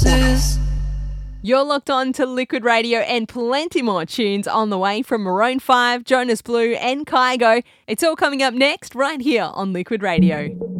roses. You're locked on to Liquid Radio and plenty more tunes on the way from Maroon 5, Jonas Blue and Kygo. It's all coming up next right here on Liquid Radio.